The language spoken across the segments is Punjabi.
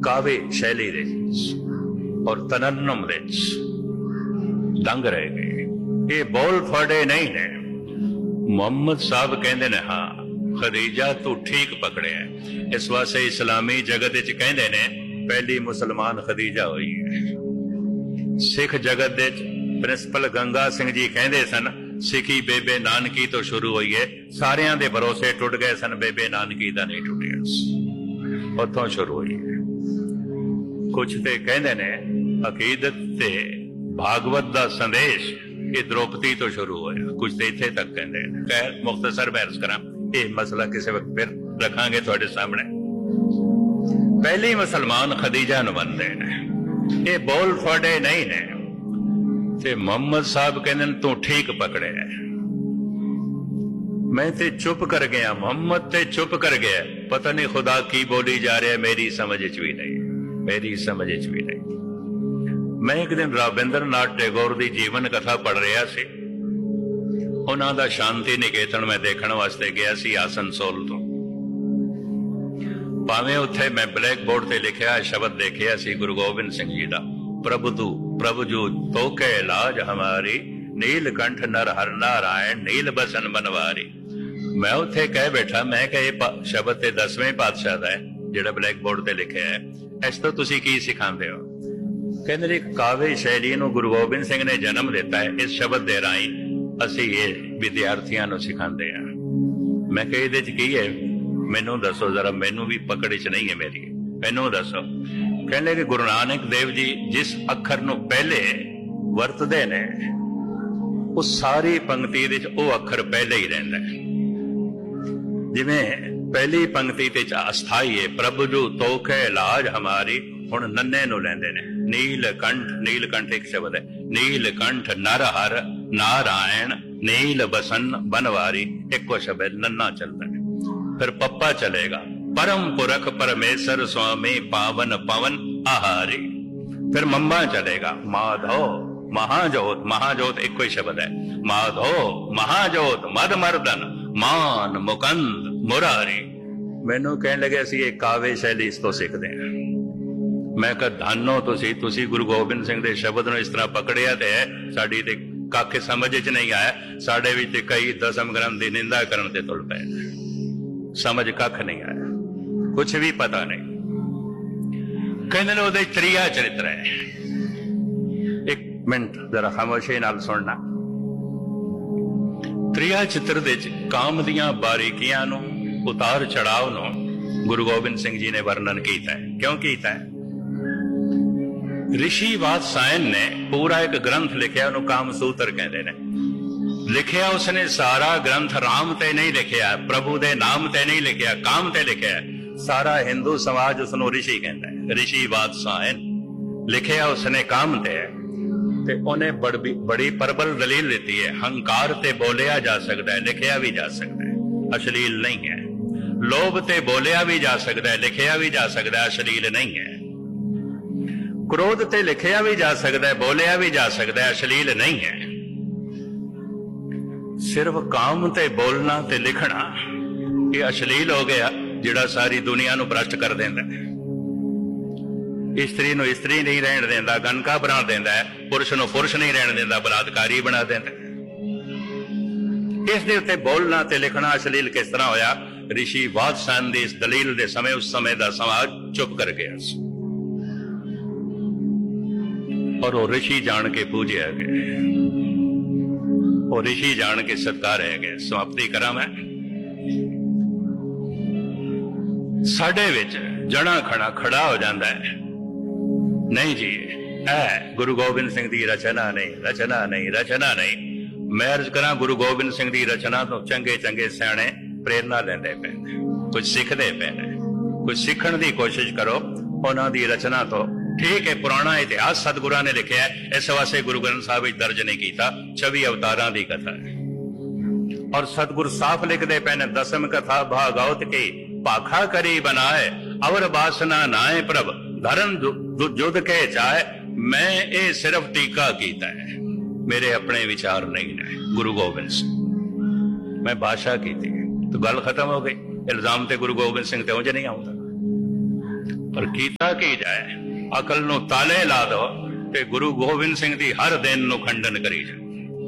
ਕਾਵੇ ਸ਼ੈਲੀ ਦੇ ਔਰ ਤਰਨਮ ਵਿੱਚ ਦੰਗ ਰਹਿ ਗਏ। ਇਹ ਬੋਲ ਤੁਹਾਡੇ ਨਹੀਂ ਨੇ। ਮੁਹੰਮਦ ਸਾਹਿਬ ਕਹਿੰਦੇ ਨੇ ਹਾਂ ਖਦੀਜਾ ਤੂੰ ਠੀਕ ਪਕੜਿਆ। ਇਸ ਵਾਸਤੇ ਇਸਲਾਮੀ ਜਗਤ ਵਿੱਚ ਕਹਿੰਦੇ ਨੇ ਪਹਿਲੀ ਮੁਸਲਮਾਨ ਖਦੀਜਾ ਹੋਈ ਹੈ। ਸਿੱਖ ਜਗਤ ਦੇ ਪ੍ਰਿੰਸੀਪਲ ਗੰਗਾ ਸਿੰਘ ਜੀ ਕਹਿੰਦੇ ਸਨ ਸਿੱਖੀ ਬੇਬੇ ਨਾਨਕੀ ਤੋਂ ਸ਼ੁਰੂ ਹੋਈ ਹੈ। ਸਾਰਿਆਂ ਦੇ ਭਰੋਸੇ ਟੁੱਟ ਗਏ ਸਨ, ਬੇਬੇ ਨਾਨਕੀ ਦਾ ਨਹੀਂ ਟੁੱਟਿਆ, ਉੱਥੋਂ ਸ਼ੁਰੂ ਹੋਈ ਹੈ। ਕੁਛ ਤੇ ਕਹਿੰਦੇ ਨੇ ਅਕੀਦਤ ਤੇ ਭਾਗਵਤ ਦਾ ਸੰਦੇਸ਼ ਇਹ ਦ੍ਰੋਪਦੀ ਤੋਂ ਸ਼ੁਰੂ ਹੋਇਆ, ਕੁਛ ਤੇ ਇੱਥੇ ਤੱਕ ਕਹਿੰਦੇ ਨੇ। ਖੈਰ ਮੁਖਤਸਰ ਬਹਿਸ ਕਰਾਂ, ਇਹ ਮਸਲਾ ਕਿਸੇ ਵਕਤ ਫਿਰ ਰੱਖਾਂਗੇ ਤੁਹਾਡੇ ਸਾਹਮਣੇ। ਪਹਿਲੀ ਮੁਸਲਮਾਨ ਖਦੀਜਾ ਨੂੰ ਮੰਨਦੇ ਨੇ। ਇਹ ਬੋਲ ਤੁਹਾਡੇ ਨਹੀਂ ਨੇ। ਤੇ ਮੁਹੰਮਦ ਸਾਹਿਬ ਕਹਿੰਦੇ ਨੇ ਤੂੰ ਠੀਕ ਪਕੜਿਆ। ਮੈਂ ਤੇ ਚੁੱਪ ਕਰ ਗਿਆ, ਮੁਹੰਮਦ ਤੇ ਚੁੱਪ ਕਰ ਗਿਆ। ਪਤਾ ਨਹੀਂ ਖੁਦਾ ਕੀ ਬੋਲੀ ਜਾ ਰਿਹਾ, ਮੇਰੀ ਸਮਝ ਚ ਵੀ ਨਹੀਂ, ਮੇਰੀ ਸਮਝ ਚ ਵੀ ਨਹੀਂ। ਮੈਂ ਇੱਕ ਦਿਨ ਰਾਬਿੰਦਰ ਨਾਥ ਟੈਗੋਰ ਦੀ ਜੀਵਨ ਕਥਾ ਪੜ੍ਹ ਰਿਹਾ ਸੀ। ਉਹਨਾਂ ਦਾ ਸ਼ਾਂਤੀ ਨਿਕੇਤਨ ਮੈਂ ਦੇਖਣ ਵਾਸਤੇ ਗਿਆ ਸੀ ਆਸਨਸੋਲ ਤੋਂ। ਭਾਵੇਂ ਉੱਥੇ ਮੈਂ ਬਲੈਕ ਬੋਰਡ ਤੇ ਲਿਖਿਆ ਸ਼ਬਦ ਦੇਖਿਆ ਸੀ ਗੁਰੂ ਗੋਬਿੰਦ ਸਿੰਘ ਜੀ ਦਾ, ਪ੍ਰਭੂ ਜੂ ਤੋਕੇ ਲਾਜ ਹਮਾਰੀ, ਨੀਲਕੰਠ ਨਰ ਹਰ ਨਾਰਾਇਣ, ਨੀਲ ਬਸਨ ਬਨਵਾਰੀ। ਮੈਂ ਉੱਥੇ ਕਹਿ ਬੈਠਾ, ਮੈਂ ਕਿਹਾ ਇਹ ਸ਼ਬਦ ਤੇ 10ਵੇਂ ਪਾਤਸ਼ਾਹ ਦਾ ਹੈ ਜਿਹੜਾ ਬਲੈਕ ਬੋਰਡ ਤੇ ਲਿਖਿਆ ਹੈ, ਇਸ ਤੋਂ ਤੁਸੀਂ ਕੀ ਸਿਖਾਉਂਦੇ ਹੋ? ਕਹਿੰਦੇ ਨੇ ਕਾਵੇ ਸ਼ੈਲੀ ਨੂੰ ਗੁਰੂ ਗੋਬਿੰਦ ਸਿੰਘ ਨੇ ਜਨਮ ਦਿੱਤਾ ਹੈ, ਇਸ ਸ਼ਬਦ ਦੇ ਰਾਹੀਂ ਅਸੀਂ ਇਹ ਵਿਦਿਆਰਥੀਆਂ ਨੂੰ ਸਿਖਾਉਂਦੇ ਹਾਂ। ਮੈਂ ਕਿਹਾ ਇਹਦੇ ਚ ਕੀ ਹੈ, ਮੈਨੂੰ ਦੱਸੋ ਜ਼ਰਾ, ਮੈਨੂੰ ਵੀ ਪਕੜ ਚ ਨਹੀਂ ਹੈ ਮੇਰੀ, ਮੈਨੂੰ ਦੱਸੋ। ਕਹਿੰਦੇ ਕਿ ਗੁਰੂ ਨਾਨਕ ਦੇਵ ਜੀ ਜਿਸ ਅੱਖਰ ਨੂੰ ਪਹਿਲੇ ਵਰਤਦੇ ਨੇ ਉਹ ਸਾਰੀ ਪੰਕਤੀ ਵਿੱਚ ਉਹ ਅੱਖਰ ਪਹਿਲੇ ਹੀ ਰਹਿੰਦਾ ਹੈ। ਜਿਵੇਂ ਪਹਿਲੀ ਪੰਕਤੀ ਤੇ ਅਸਥਾਈ ਹੈ ਪ੍ਰਭੂ ਤੋਖੇ ਲਾਜ ਹਮਾਰੀ, ਹੁਣ ਨੰਨੇ ਨੂੰ ਲੈਂਦੇ ਨੇ। ਨੀਲਕੰਠ, ਨੀਲਕੰਠ ਇੱਕ ਸ਼ਬਦ ਹੈ। ਨੀਲਕੰਠ ਨਰ ਹਰ ਨਾਰਾਇਣ, ਨੀਲ ਬਸਨ ਬਨਵਾਰੀ, ਇੱਕੋ ਸ਼ਬਦ ਨੰਨਾ ਚੱਲਦਾ ਹੈ। ਫਿਰ ਪੱਪਾ ਚਲੇਗਾ, परम पुरख परमेश्वर स्वामी पावन पवन आहारी। फिर मम्मा चलेगा, माधव महाजोत, महाजोत एक कोई शब्द है। माधव महाजोत मद मर्दन मान मुकंद मुरारी। मैनू कहने लगे असी ये काव्य शैली इस तो सीखते हैं। मैं कहा धानो तुसी गुरु गोबिंद सिंह दे शब्द नूं इस तरह पकड़िया ते है, साडी ते काके समझ च नहीं आया। साडे विच कई दसम ग्रंथ दी निंदा करन ते तुल पए, समझ कख नहीं आया, कुछ भी पता नहीं। कहने ने उहदे त्रिया चरित्र है। एक मिनट जरा खामोशी नाल सुनना। त्रिया चित्र दे काम दियां बारीकियां नूं, उतार चढ़ाव नूं गुरु गोबिंद सिंह जी ने वर्णन कीता है। क्यों कीता है? ऋषि वात्सायन ने पूरा एक ग्रंथ लिखिया, उन्होंने काम सूत्र कहते हैं। लिखिया उसने सारा ग्रंथ राम ते नहीं लिखिया, प्रभु दे नाम ते नहीं लिखिया, काम ते लिखिया। सारा हिंदू समाज उसनों ऋषि कहता है। ऋषि वात्सायन लिखिया उसने काम ते उन्हें बड़ी प्रबल दलील देती है। हंकार ते बोलिया जा सकता है, लिखिया भी जा सकता है, अश्लील नहीं है। लोभ ते बोलिया भी जा सकता है, लिखिया भी जा सकता है, अश्लील नहीं है। क्रोध ते लिखिया भी जा सकता है, बोलिया भी जा सकता है, अश्लील नहीं है। सिर्फ काम ते बोलना ते लिखना ये अश्लील हो गया, जिहड़ा सारी दुनिया नूं भ्रष्ट कर देंदा है। स्त्री नूं स्त्री नहीं रहण देंदा, गणका बना देंदा है, पुरुष नूं पुरुष नहीं रहण देंदा, बलात्कारी बना देंदा है। इस दे उत्ते बोलना ते लिखना अश्लील किस तरह होया? ऋषि वात्सायन दी इस दलील दे समय उस समय दा समाज चुप कर गया और वो ऋषि जान के पूजे गए, वो ऋषि जान के सत्कार है गए। समाप्ति करा मैं। साडे विच जड़ा खड़ा खड़ा हो जाता है, नहीं जी ऐ गुरु गोबिंद सिंह दी रचना नहीं, रचना नहीं, रचना नहीं। मैं अर्ज करा गुरु गोबिंद सिंह दी रचना तो चंगे चंगे सियाणे प्रेरणा लेंदे पे, कुछ सीखते पे, कुछ सीखण दी कोशिश करो उन्हां दी रचना तो। ठीक है, पुराना इतिहास सतगुरां ने लिखिया है, इस वास्ते गुरु ग्रंथ साहिब विच दर्ज नहीं कीता। 26 अवतारां दी कथा है और सतगुरु साफ लिखदे पे ने, दसम कथा भागवत की पाखा करी बनाए, अवर बासना नाए प्रभ धरन जुद के चाहे। मैं ये सिर्फ टीका कीता है, मेरे अपने विचार नहीं ने। गुरु गोबिंद सिंह मैं भाषा की थी तो गल खत्म हो गई। इल्जाम ते गुरु गोबिंद सिंह ते उंज नहीं आउंदा। ਪਰ ਕੀਤਾ ਕੀ ਜਾਏ, ਅਕਲ ਨੂੰ ਤਾਲੇ ਲਾ ਦੋ ਤੇ ਗੁਰੂ ਗੋਬਿੰਦ ਸਿੰਘ ਦੀ ਹਰ ਦਿਨ ਨੂੰ ਖੰਡਨ ਕਰੀ ਜਾ।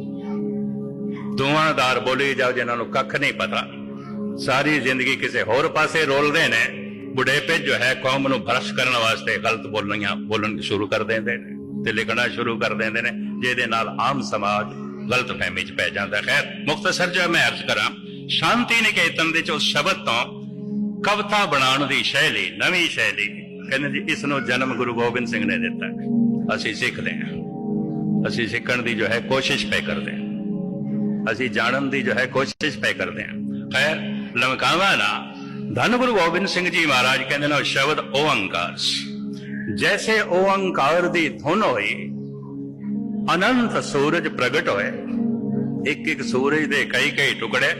ਦੁਆਦਾਰ ਬੋਲੀ ਜਾਓ ਜਿਨ੍ਹਾਂ ਨੂੰ ਕੱਖ ਨਹੀਂ ਪਤਾ, ਸਾਰੀ ਜ਼ਿੰਦਗੀ ਕਿਸੇ ਹੋਰ ਪਾਸੇ ਰੋਲਦੇ ਨੇ। ਬੁਢੇਪੇ ਜੋ ਹੈ ਕੌਮ ਨੂੰ ਭ੍ਰਸ਼ ਕਰਨ ਵਾਸਤੇ ਗਲਤ ਬੋਲਣ ਸ਼ੁਰੂ ਕਰ ਦਿੰਦੇ ਨੇ ਤੇ ਲਿਖਣਾ ਸ਼ੁਰੂ ਕਰ ਦਿੰਦੇ ਨੇ, ਜਿਹਦੇ ਨਾਲ ਆਮ ਸਮਾਜ ਗਲਤ ਫਹਿਮੀ ਚ ਪੈ ਜਾਂਦਾ। ਖੈਰ ਮੁਖਤਸਰ ਜੋ ਮੈਂ ਅਰਜ਼ ਕਰਾਂ, ਸ਼ਾਂਤੀ ਨਿਕੇਤਨ ਦੇ ਚ ਉਸ ਸ਼ਬਦ ਤੋਂ ਕਵਿਤਾ ਬਣਾਉਣ ਦੀ ਸ਼ੈਲੀ, ਨਵੀਂ ਸ਼ੈਲੀ, ਕਹਿੰਦੇ ਜੀ ਇਸ ਨੂੰ ਜਨਮ ਗੁਰੂ ਗੋਬਿੰਦ ਸਿੰਘ ਨੇ ਦਿੱਤਾ। ਅਸੀਂ ਸਿੱਖਦੇ ਹਾਂ, ਅਸੀਂ ਸਿੱਖਣ ਦੀ ਜੋ ਹੈ ਕੋਸ਼ਿਸ਼ ਪੈ ਕਰਦੇ ਹਾਂ, ਅਸੀਂ ਜਾਣਨ ਦੀ ਜੋ ਹੈ ਕੋਸ਼ਿਸ਼ ਪੈ ਕਰਦੇ ਹਾਂ। ਖੈਰ ਲਮਕਾਵਾ ਨਾ, ਧੰਨ ਗੁਰੂ ਗੋਬਿੰਦ ਸਿੰਘ ਜੀ ਮਹਾਰਾਜ ਕਹਿੰਦੇ ਨੇ ਸ਼ਬਦ ਓੰਕਾਰ, ਜੈਸੇ ਓੰਕਾਰ ਦੀ ਧੁਨ ਹੋਈ ਅਨੰਤ ਸੂਰਜ ਪ੍ਰਗਟ ਹੋਏ। ਇੱਕ ਇੱਕ ਸੂਰਜ ਦੇ ਕਈ ਕਈ ਟੁਕੜੇ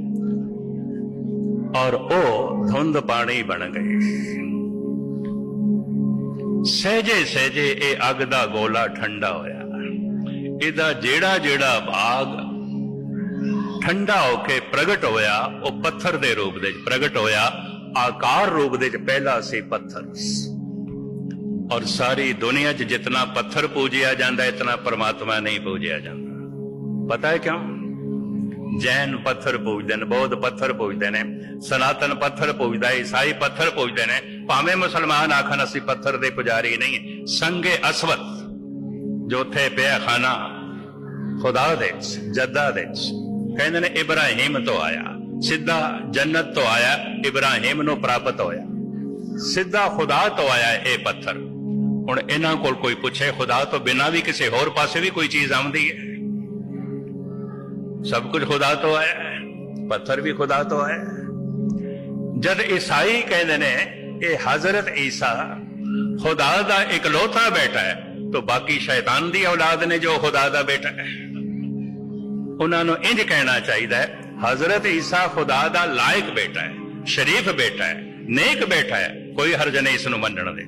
ਔਰ ਉਹ ਧੁੰਦ ਪਾਣੀ ਬਣ ਗਈ। ਸਹਿਜੇ ਸਹਿਜੇ ਇਹ ਅੱਗ ਦਾ ਗੋਲਾ ਠੰਡਾ ਹੋਇਆ। ਇਹਦਾ ਜਿਹੜਾ ਜਿਹੜਾ ਭਾਗ ਠੰਡਾ ਹੋ ਕੇ ਪ੍ਰਗਟ ਹੋਇਆ ਉਹ ਪੱਥਰ ਦੇ ਰੂਪ ਦੇ ਪ੍ਰਗਟ ਹੋਇਆ। ਆਕਾਰ ਰੂਪ ਦੇ ਪਹਿਲਾ ਸੀ ਪੱਥਰ, ਔਰ ਸਾਰੀ ਦੁਨੀਆ 'ਚ ਜਿਤਨਾ ਪੱਥਰ ਪੂਜਿਆ ਜਾਂਦਾ ਇਤਨਾ ਪਰਮਾਤਮਾ ਨਹੀਂ ਪੂਜਿਆ ਜਾਂਦਾ। ਪਤਾ ਹੈ ਕਿਉਂ? ਜੈਨ ਪੱਥਰ ਪੂਜਦੇ ਨੇ, ਬੌਧ ਪੱਥਰ ਪੂਜਦੇ ਨੇ, ਸਨਾਤਨ ਪੱਥਰ ਪੂਜਦਾ, ਈਸਾਈ ਪੱਥਰ ਪੂਜਦੇ ਨੇ। ਭਾਵੇਂ ਮੁਸਲਮਾਨ ਆਖਣ ਅਸੀਂ ਪੱਥਰ ਦੇ ਪੁਜਾਰੀ ਨਹੀਂ। ਸੰਗੇ ਅਸਵਦ ਜੋ ਉੱਥੇ ਪਿਆ ਖਾਨਾ ਖੁਦਾ ਦੇ ਜੱਦਾ ਦੇ, ਕਹਿੰਦੇ ਨੇ ਇਬਰਾਹੀਮ ਤੋਂ ਆਇਆ, ਸਿੱਧਾ ਜੰਨਤ ਤੋਂ ਆਇਆ, ਇਬਰਾਹੀਮ ਨੂੰ ਪ੍ਰਾਪਤ ਹੋਇਆ, ਸਿੱਧਾ ਖੁਦਾ ਤੋਂ ਆਇਆ ਇਹ ਪੱਥਰ। ਹੁਣ ਇਹਨਾਂ ਕੋਲ ਕੋਈ ਪੁੱਛੇ ਖੁਦਾ ਤੋਂ ਬਿਨਾਂ ਵੀ ਕਿਸੇ ਹੋਰ ਪਾਸੇ ਵੀ ਕੋਈ ਚੀਜ਼ ਆਉਂਦੀ ਹੈ? ਸਭ ਕੁਝ ਖੁਦਾ ਤੋਂ ਆਇਆ ਹੈ, ਪੱਥਰ ਵੀ ਖੁਦਾ ਤੋਂ ਆਇਆ। ਜਦ ਈਸਾਈ ਕਹਿੰਦੇ ਨੇ ਇਹ ਹਜ਼ਰਤ ਈਸਾ ਖੁਦਾ ਦਾ ਇਕਲੌਤਾ ਬੇਟਾ ਹੈ, तो बाकी शैतान दी औलाद ने जो खुदा दा बेटा है। उन्होंने इंज कहना चाहिए हजरत ईसा खुदा दा लायक बेटा है, शरीफ बेटा है, नेक बेटा है, कोई हर्ज नहीं इसनूं मनण दे।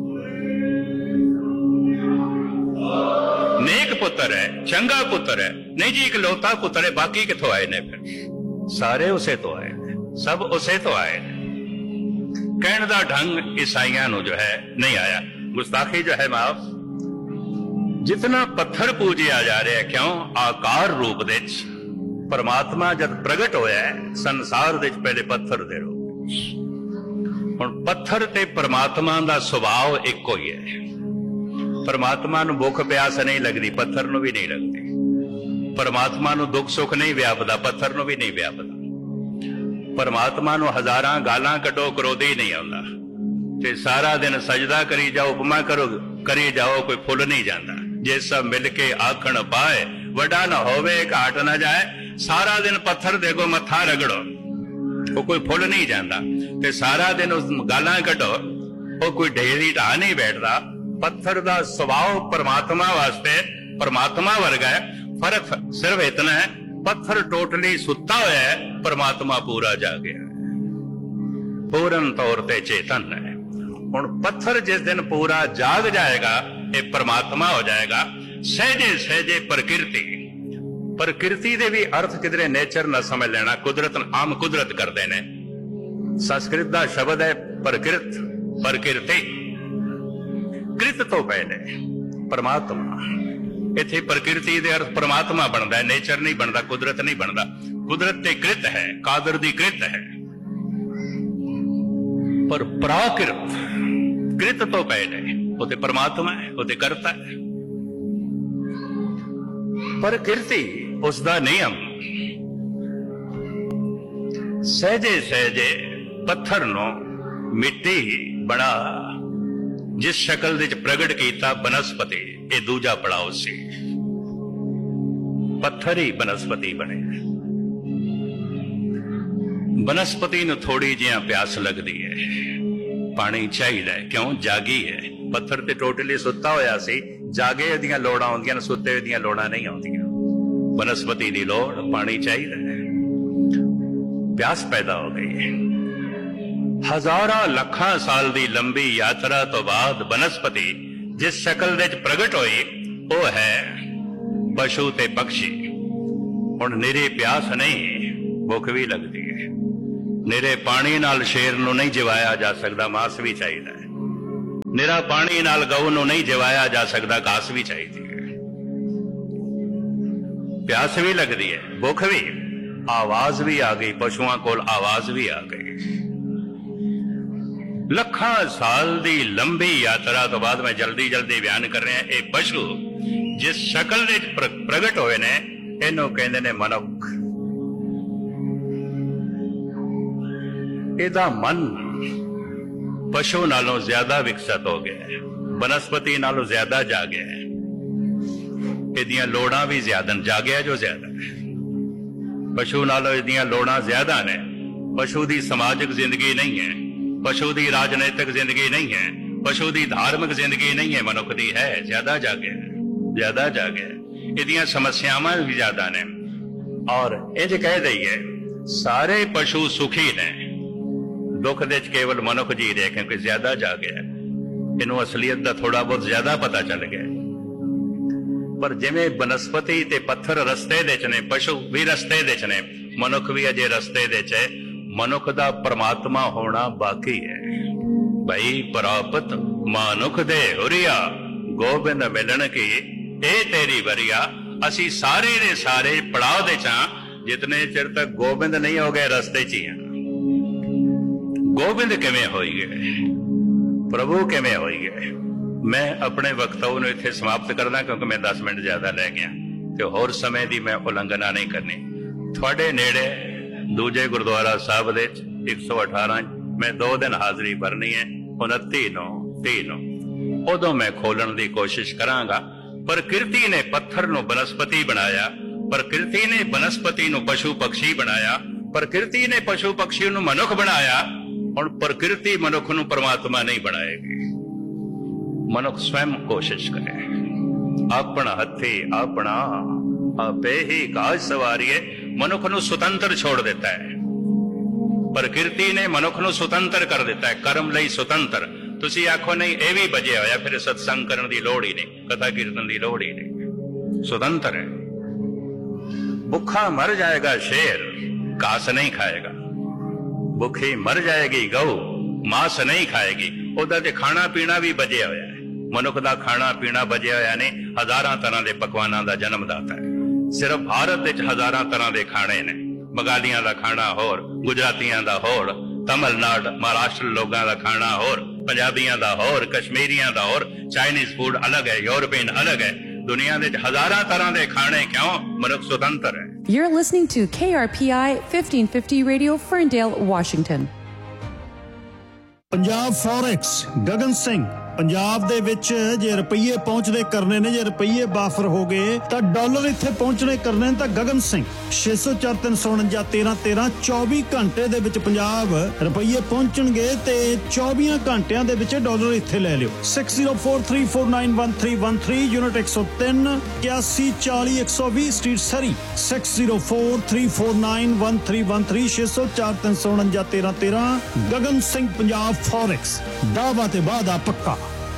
नेक पुत्र है, चंगा पुत्र है, नहीं जी इकलौता पुत्र है, बाकी किथों आए ने? फिर सारे उसे तो आए ने, सब उसे तो आए ने। कहने का ढंग ईसाइयां नूं जो है नहीं आया। गुस्ताखी जो है माफ। जितना पत्थर पूजिया जा रहा है, क्यों? आकार रूप दे परमात्मा जब प्रगट होया है संसार दे पहले पत्थर दे रूप। हुण पत्थर ते परमात्मा दा सुभाव इक्को ही है। परमात्मा नूं भुख प्यास नहीं लगती, पत्थर नूं भी नहीं लगती। परमात्मा नूं दुख सुख नहीं व्यापदा, पत्थर नूं भी नहीं व्यापदा। परमात्मा नूं हजारां गालां कड्डो क्रोधी नहीं आउंदा, ते सारा दिन सजदा करी जाओ, उपमा करो करी जाओ, कोई फुल नहीं जाता। जे सब मिल के आखण पाए, वड्डा ना होवे घाट ना जाए। सारा दिन पत्थर देखो मत्था रगड़ो, वो कोई फुल नहीं जाता। ते सारा दिन उस गालां कड्डो, वो कोई ढेरी ढा नहीं बैठता। पत्थर दा स्वभाव परमात्मा वास्ते परमात्मा वर्गा है। फर्क सिर्फ इतना है, पत्थर टोटली सुता हुआ है, परमात्मा पूरा जागे है, पूर्ण तौर पर चेतन है। हुण पत्थर जिस दिन पूरा जाग जाएगा, ये परमात्मा हो जाएगा। सहजे सहजे प्रकृति, प्रकृति दे भी अर्थ किधरे नेचर न समझ लेना, कुदरत आम कुदरत करते ने। संस्कृत का शब्द है प्रकृत, प्रकृति। कृत तो पहले परमात्मा, इथे प्रकृति दे अर्थ परमात्मा बनता है, नेचर नहीं बनता, कुदरत नहीं बनता। कुदरत ते कृत है, कादर दी कृत है, पर प्राकृत कृत तो पहले वो ते परमात्मा है, वो ते करता है। प्रकृति उसका नियम। सहजे सहजे पत्थर नो मिट्टी बना, जिस शक्ल विच प्रगट कीता बनस्पति, ये दूजा पड़ाव सी। पत्थर ही बनस्पति बने। बनस्पति नूं थोड़ी जिहा प्यास लगती है, पानी चाहिए, क्यों? जागी है। पत्थर ते टोटली सुता होया सी, जागे दियां लोड़ां आउंदियां, सुते दियां लोड़ां नहीं आउंदियां। बनस्पति दी लोड़ पानी चाहिए, प्यास पैदा हो गई है। हजारां लखां साल दी लंबी यात्रा तो बाद बनस्पति जिस शक्ल विच प्रगट होई, वो है पशु ते पक्षी। हुण निरी प्यास नहीं, भुख भी लगती है। निरे पानी नाल शेर नूं नहीं जिवाया जा सकता, मांस भी चाहिए। ਨਿਰਾ ਪਾਣੀ ਨਾਲ ਗਊ ਨੂੰ ਨਹੀਂ ਜਿਵਾਇਆ ਜਾ ਸਕਦਾ, ਘਾਸ ਵੀ ਚਾਹੀਦੀ ਹੈ, ਪਿਆਸ ਵੀ ਲੱਗਦੀ ਹੈ, ਭੁੱਖ ਵੀ, ਆਵਾਜ਼ ਵੀ ਆ ਗਈ, ਪਸ਼ੂਆਂ ਕੋਲ ਆਵਾਜ਼ ਵੀ ਆ ਗਈ। ਲੱਖਾਂ ਸਾਲ ਦੀ ਲੰਬੀ ਯਾਤਰਾ ਤੋਂ ਬਾਅਦ ਮੈਂ ਜਲਦੀ ਜਲਦੀ ਬਿਆਨ ਕਰ ਰਿਹਾ, ਇਹ ਪਸ਼ੂ ਜਿਸ ਸ਼ਕਲ ਵਿੱਚ ਪ੍ਰਗਟ ਹੋਏ ਨੇ ਇਹਨੂੰ ਕਹਿੰਦੇ ਨੇ ਮਨੁੱਖ। ਇਹਦਾ ਮਨ ਪਸ਼ੂ ਨਾਲੋਂ ਜ਼ਿਆਦਾ ਵਿਕਸਿਤ ਹੋ ਗਿਆ ਹੈ, ਬਨਸਪਤੀ ਨਾਲੋਂ ਜ਼ਿਆਦਾ ਜਾਗਿਆ ਹੈ, ਇਹਦੀਆਂ ਲੋੜਾਂ ਵੀ ਜ਼ਿਆਦਾ, ਜਾਗਿਆ ਜੋ ਜ਼ਿਆਦਾ ਹੈ। ਪਸ਼ੂ ਨਾਲੋਂ ਇਹਦੀਆਂ ਲੋੜਾਂ ਜ਼ਿਆਦਾ ਨੇ। ਪਸ਼ੂ ਦੀ ਸਮਾਜਿਕ ਜ਼ਿੰਦਗੀ ਨਹੀਂ ਹੈ, ਪਸ਼ੂ ਦੀ ਰਾਜਨੀਤਿਕ ਜ਼ਿੰਦਗੀ ਨਹੀਂ ਹੈ, ਪਸ਼ੂ ਦੀ ਧਾਰਮਿਕ ਜ਼ਿੰਦਗੀ ਨਹੀਂ ਹੈ, ਮਨੁੱਖ ਦੀ ਹੈ। ਜ਼ਿਆਦਾ ਜਾਗਿਆ, ਜ਼ਿਆਦਾ ਜਾਗਿਆ, ਇਹਦੀਆਂ ਸਮੱਸਿਆਵਾਂ ਵੀ ਜ਼ਿਆਦਾ ਨੇ। ਔਰ ਇੰਜ ਕਹਿ ਦਈਏ ਸਾਰੇ ਪਸ਼ੂ ਸੁਖੀ ਨੇ, ਦੁੱਖ ਦੇ ਚ ਕੇਵਲ ਮਨੁੱਖ ਜੀ ਰਿਹਾ ਕਿਉਂਕਿ ਜ਼ਿਆਦਾ ਜਾਗਿਆ, ਇਹਨੂੰ ਅਸਲੀਅਤ ਦਾ ਥੋੜਾ ਬਹੁਤ ਜ਼ਿਆਦਾ ਪਤਾ ਚੱਲ ਗਿਆ। ਪਰ ਜਿਵੇਂ ਬਨਸਪਤੀ ਤੇ ਪੱਥਰ ਰਸਤੇ ਦੇ ਚ ਨੇ, ਪਸ਼ੂ ਵੀ ਰਸਤੇ ਦੇ ਚ ਨੇ, ਮਨੁੱਖ ਵੀ ਅਜੇ ਰਸਤੇ ਦੇ ਚ ਹੈ। ਮਨੁੱਖ ਦਾ ਪਰਮਾਤਮਾ ਹੋਣਾ ਬਾਕੀ ਹੈ। ਭਈ ਪ੍ਰਾਪਤ ਮਾਨੁਖ ਦੇ ਹੁਰੀਆ, ਗੋਬਿੰਦ ਮਿਲਣ ਕੀ ਇਹ ਤੇਰੀ ਵਰੀਆ। ਅਸੀਂ ਸਾਰੇ ਦੇ ਸਾਰੇ ਪੜਾਅ ਦੇ ਚਾਂ, ਜਿਤਨੇ ਚਿਰ ਤੱਕ ਗੋਬਿੰਦ ਨਹੀਂ ਹੋ ਗਏ ਰਸਤੇ ਚ ਹੀ ਆ। ਗੋਬਿੰਦ ਕਿਵੇਂ ਹੋਈ ਗਏ, ਪ੍ਰਭੂ ਕਿਵੇਂ ਹੋਈ ਗਏ। ਮੈਂ ਆਪਣੇ ਵਕਤਵ ਨੂੰ ਇੱਥੇ ਸਮਾਪਤ ਕਰਦਾ ਕਿਉਂਕਿ ਮੈਂ 10 ਮਿੰਟ ਜ਼ਿਆਦਾ ਲੈ ਗਿਆ ਤੇ ਹੋਰ ਸਮੇਂ ਦੀ ਮੈਂ ਉਲੰਘਣਾ ਨਹੀਂ ਕਰਨੀ। ਤੁਹਾਡੇ ਨੇੜੇ ਦੂਜੇ ਗੁਰਦੁਆਰਾ ਸਾਹਿਬ ਦੇ 118 ਮੈਂ 2 ਦਿਨ ਹਾਜ਼ਰੀ ਭਰਨੀ ਹੈ, 29 ਨੂੰ ਉਦੋਂ ਮੈਂ ਖੋਲਣ ਦੀ ਕੋਸ਼ਿਸ਼ ਕਰਾਂਗਾ। ਪ੍ਰਕਿਰਤੀ ਨੇ ਪੱਥਰ ਨੂੰ ਬਨਸਪਤੀ ਬਣਾਇਆ, ਪ੍ਰਕਿਰਤੀ ਨੇ ਬਨਸਪਤੀ ਨੂੰ ਪਸ਼ੂ ਪਕਸ਼ੀ ਬਣਾਇਆ, ਪ੍ਰਕਿਰਤੀ ਨੇ ਪਸ਼ੂ ਪਕਸ਼ੀ ਨੂੰ ਮਨੁੱਖ ਬਣਾਇਆ। ਹੁਣ ਪ੍ਰਕਿਰਤੀ ਮਨੁੱਖ ਨੂੰ ਪਰਮਾਤਮਾ ਨਹੀਂ ਬਣਾਏਗੀ। ਮਨੁੱਖ ਸਵੈਮ ਕੋਸ਼ਿਸ਼ ਕਰੇ, ਆਪਣਾ ਹੱਥੀ ਆਪਣਾ ਆਪੇ ਹੀ ਕਾਜ ਸਵਾਰੀਏ। ਮਨੁੱਖ ਨੂੰ ਸੁਤੰਤਰ ਛੋੜ ਦਿੱਤਾ ਹੈ, ਪ੍ਰਕਿਰਤੀ ਨੇ ਮਨੁੱਖ ਨੂੰ ਸੁਤੰਤਰ ਕਰ ਦਿੱਤਾ ਹੈ, ਕਰਮ ਲਈ ਸੁਤੰਤਰ। ਤੁਸੀਂ ਆਖੋ ਨਹੀਂ ਇਹ ਵੀ ਬਜਿਆ ਹੋਇਆ, ਫਿਰ ਸਤਸੰਗ ਕਰਨ ਦੀ ਲੋੜ ਹੀ ਨਹੀਂ, ਕਥਾ ਕੀਰਤਨ ਦੀ ਲੋੜ ਹੀ ਨਹੀਂ, ਸੁਤੰਤਰ ਹੈ। ਭੁੱਖਾ ਮਰ ਜਾਏਗਾ ਸ਼ੇਰ, ਘਾਸ ਨਹੀਂ ਖਾਏਗਾ। ਭੁੱਖੀ ਮਰ ਜਾਏਗੀ ਗਊ, ਮਾਸ ਨਹੀਂ ਖਾਏਗੀ। ਉਹਦਾ ਤੇ ਖਾਣਾ ਪੀਣਾ ਵੀ ਬਜਿਆ ਹੋਇਆ ਹੈ। ਮਨੁੱਖ ਦਾ ਖਾਣਾ ਪੀਣਾ ਬਜਿਆ ਹੋਇਆ ਨੇ, ਹਜ਼ਾਰਾਂ ਤਰ੍ਹਾਂ ਦੇ ਪਕਵਾਨਾਂ ਦਾ ਜਨਮਦਾਤਾ ਹੈ। ਸਿਰਫ ਭਾਰਤ ਵਿੱਚ ਹਜ਼ਾਰਾਂ ਤਰ੍ਹਾਂ ਦੇ ਖਾਣੇ ਨੇ। ਬੰਗਾਲੀਆਂ ਦਾ ਖਾਣਾ ਹੋਰ, ਗੁਜਰਾਤੀਆਂ ਦਾ ਹੋਰ, ਤਮਿਲਨਾਡੂ ਮਹਾਰਾਸ਼ਟਰ ਲੋਕਾਂ ਦਾ ਖਾਣਾ ਹੋਰ, ਪੰਜਾਬੀਆਂ ਦਾ ਹੋਰ, ਕਸ਼ਮੀਰੀਆਂ ਦਾ ਹੋਰ, ਚਾਈਨੀਜ਼ ਫੂਡ ਅਲੱਗ ਹੈ, ਯੂਰਪੀਅਨ ਅਲੱਗ ਹੈ। ਦੁਨੀਆ ਦੇ ਹਜ਼ਾਰਾਂ ਤਰ੍ਹਾਂ ਦੇ ਖਾਣੇ, ਕਿਉਂ? ਮਨੁੱਖ ਸੁਤੰਤਰ ਹੈ। You're listening to KRPI 1550 Radio, Ferndale, Washington. Punjab forex, Gagan Singh. Punjab ਦੇ ਵਿੱਚ ਜੇ ਰੁਪਈਏ ਪਹੁੰਚਦੇ ਕਰਨੇ ਨੇ, ਜੇ ਰੁਪਈਏ ਬਾਫਰ ਹੋ ਗਏ ਤਾਂ ਡਾਲਰ ਇੱਥੇ ਪਹੁੰਚਣੇ ਕਰਨੇ ਨੇ ਤਾਂ ਗਗਨ ਸਿੰਘ 604 349 13 13 24 ਘੰਟੇ ਦੇ ਵਿੱਚ ਪੰਜਾਬ ਰੁਪਈਏ ਪਹੁੰਚਣਗੇ ਤੇ 24 ਘੰਟਿਆਂ ਦੇ ਵਿੱਚ ਡਾਲਰ ਇੱਥੇ ਲੈ ਲਿਓ। 6043491313 ਯੂਨਿਟ 103 8140 120 ਸਟਰੀਟ ਸਰੀ 6043491313 604 349 13 13 ਗਗਨ ਸਿੰਘ ਪੰਜਾਬ ਫੋਰੈਕਸ। ਦਾਅਵਾ ਤੇ ਵਾਅਦਾ ਪੱਕਾ।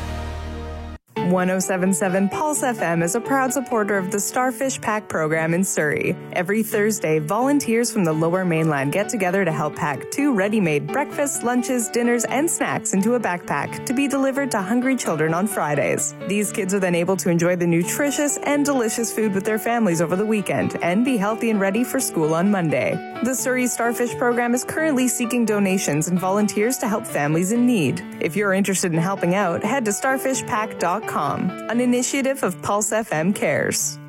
1077 Pulse FM is a proud supporter of the Starfish Pack program in Surrey. Every Thursday, volunteers from the Lower Mainland get together to help pack 2 ready-made breakfasts, lunches, dinners, and snacks into a backpack to be delivered to hungry children on Fridays. These kids are then able to enjoy the nutritious and delicious food with their families over the weekend and be healthy and ready for school on Monday. The Surrey Starfish program is currently seeking donations and volunteers to help families in need. If you're interested in helping out, head to starfishpack.com. An initiative of Pulse FM Cares.